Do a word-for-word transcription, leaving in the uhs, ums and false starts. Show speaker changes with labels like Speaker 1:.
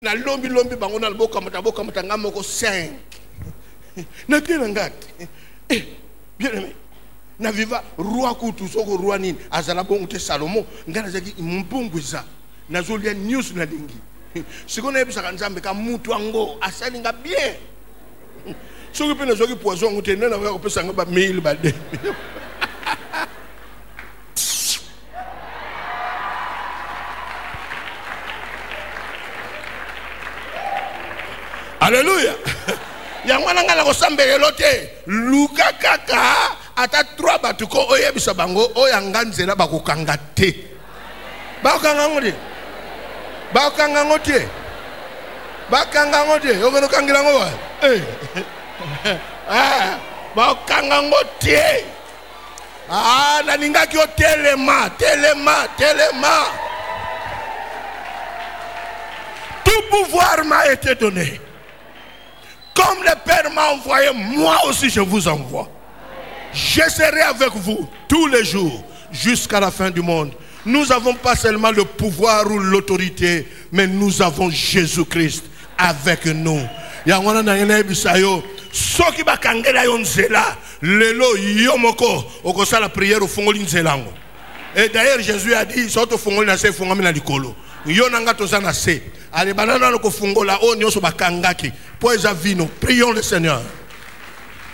Speaker 1: Na lombi lombi bango na boka mata boka mata ngamoko cinq. Na kena ngati. Eh, bien aimé. Na viva roi kutu soko roi nini azala bongo te Salomo ngana zaki mpungwiza na zolia news na dingi. Sikona ebisa nzambe ka mutu ango asalinga bien. Soki pena soki poison ngute nena wa kopesa ngaba mille ba de. Alléluia. Yangwana ngala ko sambelelo te. Luka kaka ata trois batuko oyebisa bango oyanganzela bakokanga te. Bakokanga ngode. Bakokanga ngode. Bakanga ngode. Yogono kangira ngo wa. Eh. Ah, bakokanga ngode. Ah, na ninga ki o telema, telema, telema. Tout pouvoir m'a été donné. Comme le Père m'a envoyé, moi aussi je vous envoie. Je serai avec vous tous les jours jusqu'à la fin du monde. Nous n'avons pas seulement le pouvoir ou l'autorité, mais nous avons Jésus-Christ avec nous. Yangwana na yene bisayo soki bakangela yo nzela lelo yomoko okosa la prière au fongoli nzelango. Et d'ailleurs Jésus a dit soto fongoli na se fongami na likolo. Yo nanga toza na se. Ale banana loko fungola o nyoso bakangaki. Poeza vino. Prions le Seigneur.